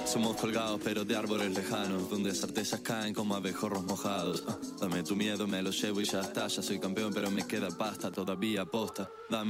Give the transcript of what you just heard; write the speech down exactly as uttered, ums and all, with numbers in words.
Somos colgados pero de árboles lejanos, donde certezas caen como abejorros mojados. Ah, dame tu miedo, me lo llevo y ya está. Ya soy campeón pero me queda pasta, todavía posta. Dame